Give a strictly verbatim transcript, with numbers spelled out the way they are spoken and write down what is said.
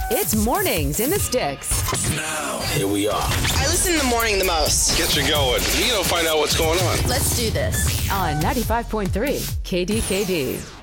It's Mornings in the Sticks. Now, here we are. I listen in the morning the most. Get you going. You know, find out what's going on. Let's do this on ninety-five point three K D K D.